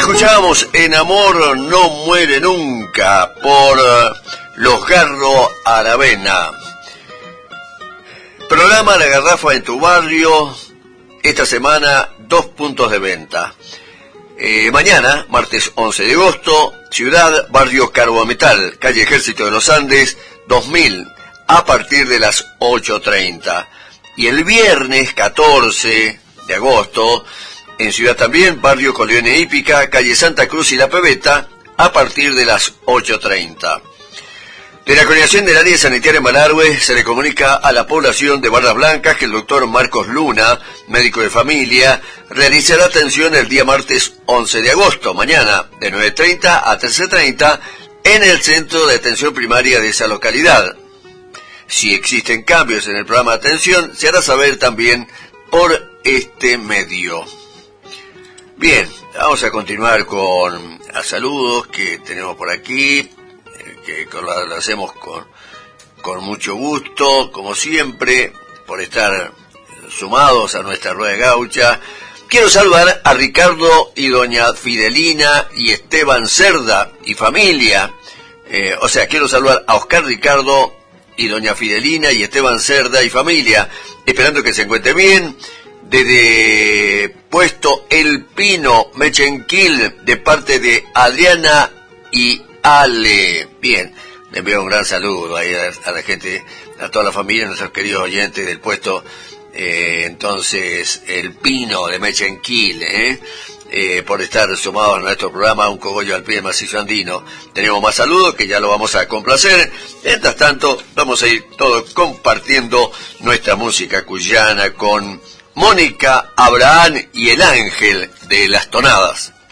Escuchábamos En Amor No Muere Nunca por Los Garro Aravena. Programa La Garrafa en tu barrio. Esta semana 2 puntos de venta. Mañana, martes 11 de agosto, Ciudad, barrio Carbometal, calle Ejército de los Andes, 2000, a partir de las 8:30. Y el viernes 14 de agosto, en Ciudad también, barrio Corleone Hípica, calle Santa Cruz y La Pebeta, a partir de las 8:30. De la coordinación del área sanitaria en Malargüe se le comunica a la población de Barras Blancas que el doctor Marcos Luna, médico de familia, realizará atención el día martes 11 de agosto, mañana, de 9:30 a 13:30, en el centro de atención primaria de esa localidad. Si existen cambios en el programa de atención, se hará saber también por este medio. Bien, vamos a continuar con los saludos que tenemos por aquí, que lo hacemos con mucho gusto, como siempre, por estar sumados a nuestra rueda gaucha. Quiero saludar a Ricardo y doña Fidelina y Esteban Cerda y familia. Quiero saludar a Oscar Ricardo y doña Fidelina y Esteban Cerda y familia, esperando que se encuentre bien. Desde Puesto El Pino, Mechenquil, de parte de Adriana y Ale. Bien, le envío un gran saludo ahí a la gente, a toda la familia, a nuestros queridos oyentes del Puesto, El Pino de Mechenquil, por estar sumados a nuestro programa Un Cogollo al Pie del Macizo Andino. Tenemos más saludos que ya lo vamos a complacer. Mientras tanto, vamos a ir todos compartiendo nuestra música cuyana con Mónica Abraham y El Ángel de las Tonadas.